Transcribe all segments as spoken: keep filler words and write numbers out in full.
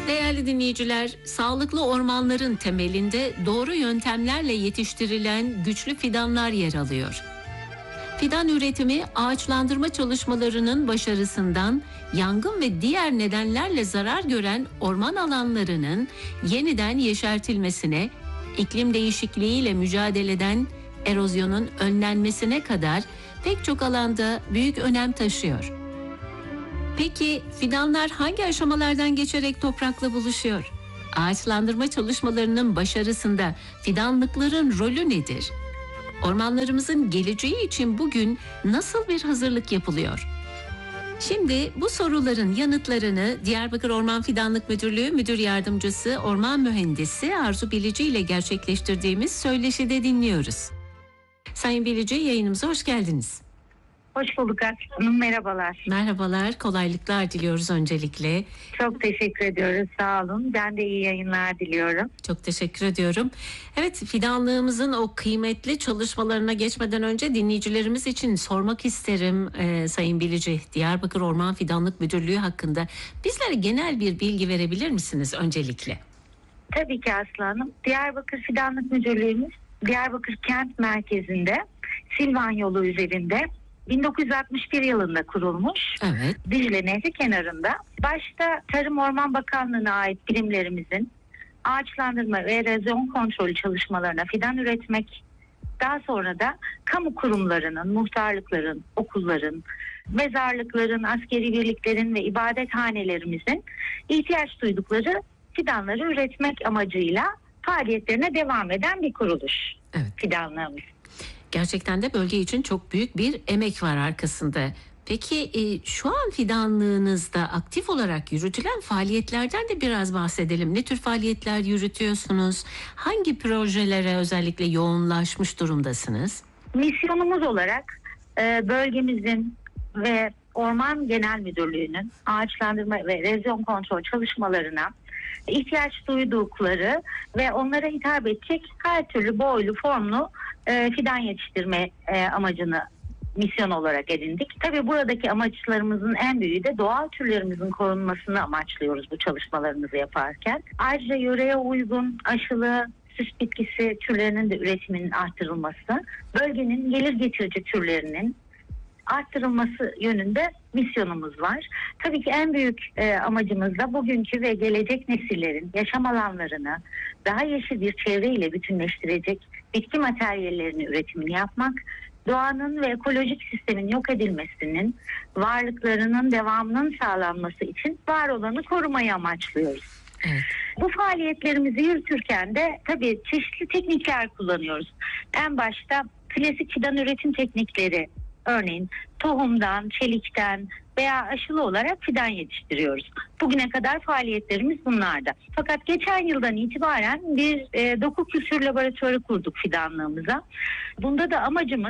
Değerli dinleyiciler, sağlıklı ormanların temelinde doğru yöntemlerle yetiştirilen güçlü fidanlar yer alıyor. Fidan üretimi, ağaçlandırma çalışmalarının başarısından yangın ve diğer nedenlerle zarar gören orman alanlarının yeniden yeşertilmesine, iklim değişikliğiyle mücadeleden erozyonun önlenmesine kadar pek çok alanda büyük önem taşıyor. Peki fidanlar hangi aşamalardan geçerek toprakla buluşuyor? Ağaçlandırma çalışmalarının başarısında fidanlıkların rolü nedir? Ormanlarımızın geleceği için bugün nasıl bir hazırlık yapılıyor? Şimdi bu soruların yanıtlarını Diyarbakır Orman Fidanlık Müdürlüğü Müdür Yardımcısı Orman Mühendisi Arzu Bilici ile gerçekleştirdiğimiz söyleşide dinliyoruz. Sayın Bilici, yayınımıza hoş geldiniz. Hoş bulduk Aslanım, merhabalar. Merhabalar, kolaylıklar diliyoruz öncelikle. Çok teşekkür ediyoruz, sağ olun. Ben de iyi yayınlar diliyorum. Çok teşekkür ediyorum. Evet, fidanlığımızın o kıymetli çalışmalarına geçmeden önce dinleyicilerimiz için sormak isterim e, Sayın Bilici, Diyarbakır Orman Fidanlık Müdürlüğü hakkında bizlere genel bir bilgi verebilir misiniz öncelikle? Tabii ki Aslanım. Diyarbakır Fidanlık Müdürlüğümüz Diyarbakır kent merkezinde Silvan yolu üzerinde bin dokuz yüz altmış bir yılında kurulmuş. Evet. Dicle Nehri kenarında. Başta Tarım Orman Bakanlığı'na ait birimlerimizin ağaçlandırma ve erozyon kontrolü çalışmalarına fidan üretmek, daha sonra da kamu kurumlarının, muhtarlıkların, okulların, mezarlıkların, askeri birliklerin ve ibadethanelerimizin ihtiyaç duydukları fidanları üretmek amacıyla faaliyetlerine devam eden bir kuruluş. Evet. Fidanlığımız. Gerçekten de bölge için çok büyük bir emek var arkasında. Peki e, şu an fidanlığınızda aktif olarak yürütülen faaliyetlerden de biraz bahsedelim. Ne tür faaliyetler yürütüyorsunuz? Hangi projelere özellikle yoğunlaşmış durumdasınız? Misyonumuz olarak e, bölgemizin ve Orman Genel Müdürlüğü'nün ağaçlandırma ve erozyon kontrol çalışmalarına ihtiyaç duydukları ve onlara hitap edecek her türlü boylu, formlu e, fidan yetiştirme e, amacını misyon olarak edindik. Tabii buradaki amaçlarımızın en büyüğü de doğal türlerimizin korunmasını amaçlıyoruz bu çalışmalarımızı yaparken. Ayrıca yöreye uygun aşılı süs bitkisi türlerinin de üretiminin arttırılması, bölgenin gelir getirici türlerinin arttırılması yönünde misyonumuz var. Tabii ki en büyük e, amacımız da bugünkü ve gelecek nesillerin yaşam alanlarını daha yeşil bir çevreyle bütünleştirecek bitki materyallerinin üretimini yapmak, doğanın ve ekolojik sistemin yok edilmesinin, varlıklarının devamının sağlanması için var olanı korumayı amaçlıyoruz. Evet. Bu faaliyetlerimizi yürütürken de tabii çeşitli teknikler kullanıyoruz. En başta klasik fidan üretim teknikleri, örneğin tohumdan, çelikten veya aşılı olarak fidan yetiştiriyoruz. Bugüne kadar faaliyetlerimiz bunlardı. Fakat geçen yıldan itibaren bir e, doku kültür laboratuvarı kurduk fidanlığımıza. Bunda da amacımız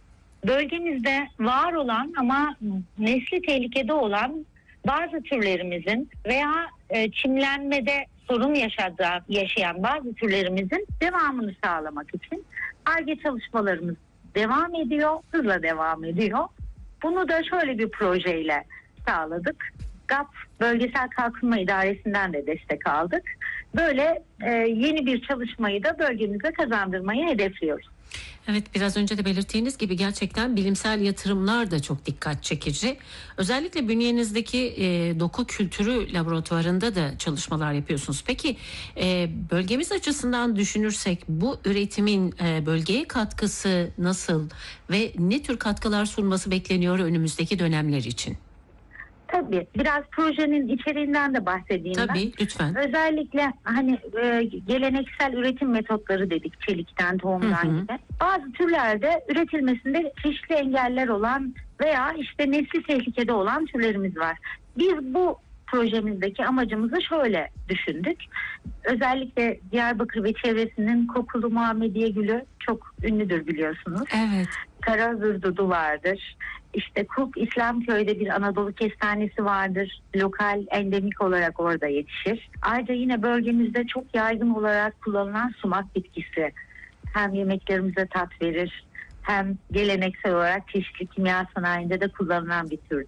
bölgemizde var olan ama nesli tehlikede olan bazı türlerimizin veya e, çimlenmede sorun yaşadığı, yaşayan bazı türlerimizin devamını sağlamak için Ar-Ge çalışmalarımız devam ediyor, hızla devam ediyor. Bunu da şöyle bir projeyle sağladık. G A P Bölgesel Kalkınma İdaresi'nden de destek aldık. Böyle e, yeni bir çalışmayı da bölgemize kazandırmayı hedefliyoruz. Evet, biraz önce de belirttiğiniz gibi gerçekten bilimsel yatırımlar da çok dikkat çekici. Özellikle bünyenizdeki e, doku kültürü laboratuvarında da çalışmalar yapıyorsunuz. Peki e, bölgemiz açısından düşünürsek bu üretimin e, bölgeye katkısı nasıl ve ne tür katkılar sunması bekleniyor önümüzdeki dönemler için? Tabii biraz projenin içeriğinden de bahsedeyim Tabii, ben. lütfen. Özellikle hani e, geleneksel üretim metotları dedik, çelikten, tohumdan hı hı. gibi. Bazı türlerde üretilmesinde çeşitli engeller olan veya işte nesli tehlikede olan türlerimiz var. Biz bu projemizdeki amacımızı şöyle düşündük. Özellikle Diyarbakır ve çevresinin kokulu Muhammediye gülü çok ünlüdür biliyorsunuz. Evet. Karazırdudu vardır. İşte Kuk İslamköy'de bir Anadolu kestanesi vardır. Lokal, endemik olarak orada yetişir. Ayrıca yine bölgemizde çok yaygın olarak kullanılan sumak bitkisi. Hem yemeklerimize tat verir, hem geleneksel olarak çeşitli kimya sanayinde de kullanılan bir türdür.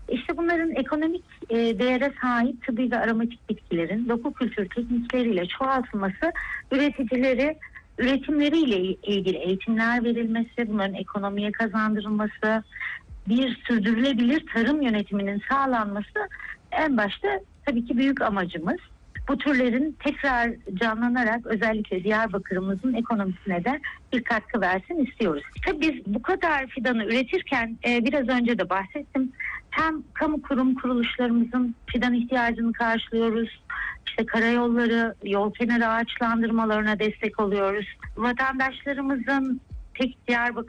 İşte bunların ekonomik e, değere sahip tıbbi ve aromatik bitkilerin doku kültür teknikleriyle çoğaltılması, üreticileri üretimleriyle ilgili eğitimler verilmesi, bunların ekonomiye kazandırılması, bir sürdürülebilir tarım yönetiminin sağlanması en başta tabii ki büyük amacımız. Bu türlerin tekrar canlanarak özellikle Diyarbakır'ımızın ekonomisine de bir katkı versin istiyoruz. Tabii biz bu kadar fidanı üretirken e, biraz önce de bahsettim. Hem kamu kurum kuruluşlarımızın fidan ihtiyacını karşılıyoruz. İşte karayolları, yol kenarı ağaçlandırmalarına destek oluyoruz. Vatandaşlarımızın tek Diyarbakır